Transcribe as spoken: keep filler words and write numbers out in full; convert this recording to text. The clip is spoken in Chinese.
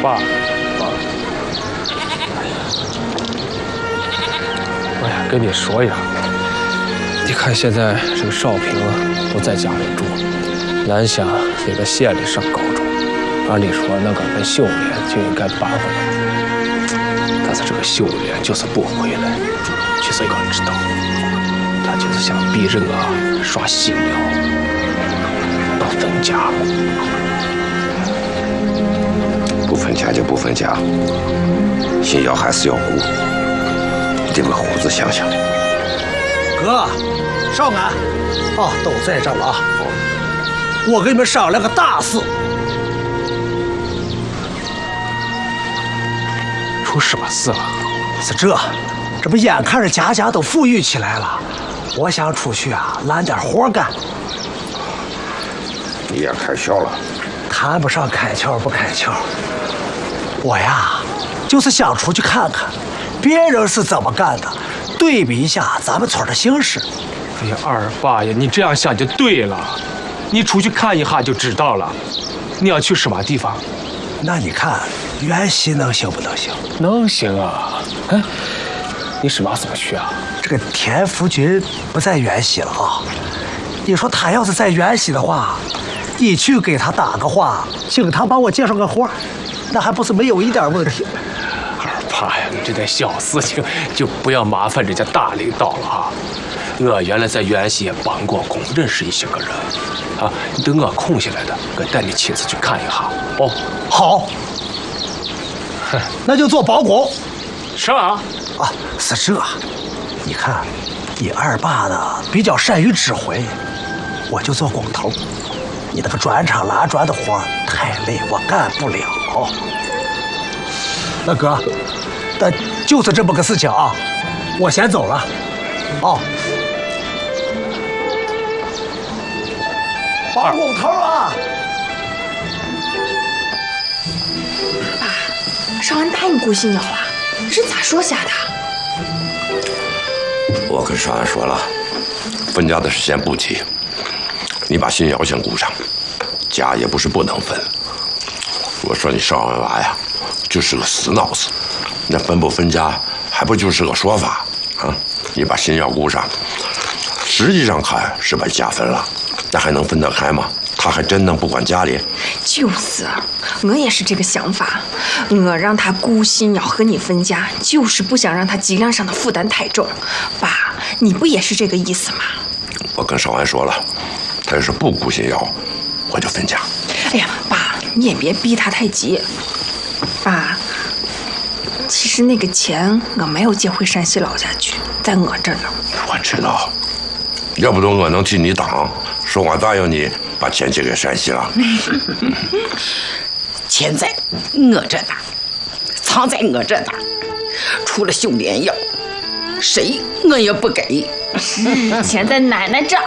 爸，爸，哎呀，跟你说呀，你看现在这个少平啊不在家里住，南下那个县里上高中，按理说那个跟秀莲就应该搬回来，但是这个秀莲就是不回来。其实我知道，他就是想逼着我耍新苗，不分家。 不分家就不分家，新瑶还是要顾，你得为虎子想想。 哥，少安，哦，都在这了啊。我跟你们商量个大事。 出什么事了？ 是这，这不眼看着家家都富裕起来了，我想出去啊揽点活干。 你也开窍了？ 谈不上开窍不开窍，我呀，就是想出去看看，别人是怎么干的，对比一下咱们村的形势。 哎呀，二爸呀，你这样想就对了，你出去看一下就知道了。你要去什么地方？ 那你看原西能行不能行？ 能行啊。哎，你什么时候去啊？ 这个田福军不在原西了啊。你说他要是在原西的话，一去给他打个话，请他帮我介绍个活，那还不是没有一点问题。 二爸呀，你这点小事情就不要麻烦人家大领导了哈。我原来在原西也帮过工，认识一些个人啊。你等我空下来的，我带你亲自去看一下哦。 好，那就做保工。 是吗？ 啊，是这。你看，你二爸呢比较善于指挥，我就做工头。你那个砖厂拉砖的活太累，我干不了。那哥，那就是这么个事情啊，我先走了。哦，包工头啊！ 爸，少安答应顾新瑶了，你是咋说下的？ 我跟少安说了，分家的事先不急，你把新瑶先顾上，家也不是不能分。我说你少安娃呀，就是个死脑子，那分不分家还不就是个说法啊？你把新瑶顾上，实际上看是把家分了，那还能分得开吗？他还真能不管家里？ 就是，我也是这个想法。我让他顾新瑶和你分家，就是不想让他脊梁上的负担太重。爸，你不也是这个意思吗？ 我跟少安说了，他要是不顾新瑶，我就分家。 哎呀，爸，你也别逼他太急。爸，其实那个钱我没有借回山西老家去，在我这儿呢。 我知道，要不都我能替你挡，说我答应你把钱借给山西了。 钱在我这呢，藏在我这呢，除了秀莲要，谁我也不给。 钱在奶奶这儿。